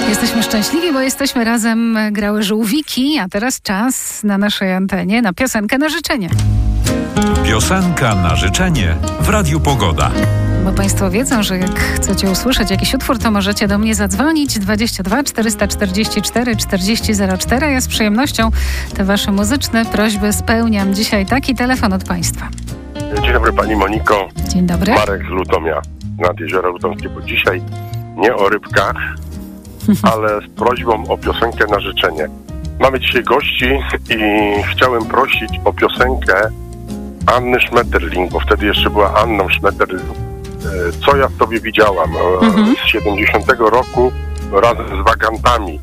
Jesteśmy szczęśliwi, bo jesteśmy razem, grały żółwiki, a teraz czas na naszej antenie na piosenkę na życzenie. Piosenka na życzenie w Radiu Pogoda. Bo Państwo wiedzą, że jak chcecie usłyszeć jakiś utwór, to możecie do mnie zadzwonić 22 444 4004. Ja z przyjemnością te Wasze muzyczne prośby spełniam. Dzisiaj taki telefon od Państwa. Dzień dobry Pani Moniko. Dzień dobry. Marek z Lutomia, nad Jeziora Lutomskie, bo dzisiaj nie o rybkach, ale z prośbą o piosenkę na życzenie. Mamy dzisiaj gości i chciałem prosić o piosenkę Anny Schmetterling, bo wtedy jeszcze była Anną Schmetterling. Co ja w tobie widziałam? Z 70 roku razem z Wagantami.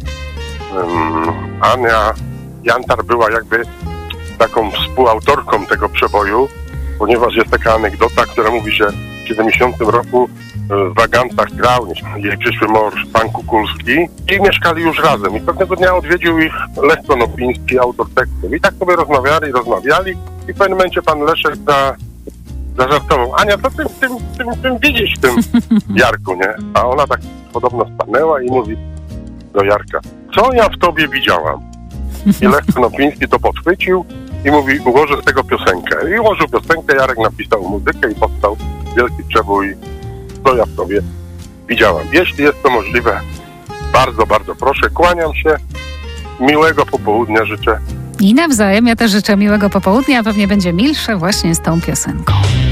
Ania Jantar była jakby taką współautorką tego przeboju, ponieważ jest taka anegdota, która mówi, że w 70 roku w Wagantach grał jej przyszły mąż, pan Kukulski, i mieszkali już razem. I pewnego dnia odwiedził ich Lech Konopiński, autor tekstu. I tak sobie rozmawiali i w pewnym momencie pan Leszek zażartował: Ania, co ty tym widzisz w tym Jarku, nie? A ona tak podobno stanęła i mówi do Jarka: co ja w tobie widziałam? I Lech Konopiński to podchwycił i mówi: ułożę z tego piosenkę. I ułożył piosenkę, Jarek napisał muzykę i powstał wielki przebój Co ja w tobie widziałam. Jeśli jest to możliwe, bardzo, bardzo proszę. Kłaniam się. Miłego popołudnia życzę. I nawzajem, ja też życzę miłego popołudnia, a pewnie będzie milsze właśnie z tą piosenką.